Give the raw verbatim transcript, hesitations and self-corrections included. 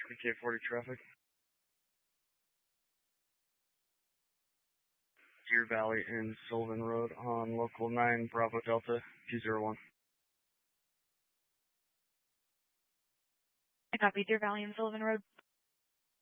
K forty traffic. Deer Valley and Sullivan Road on local nine Bravo Delta two zero one. I copy Deer Valley and Sullivan Road.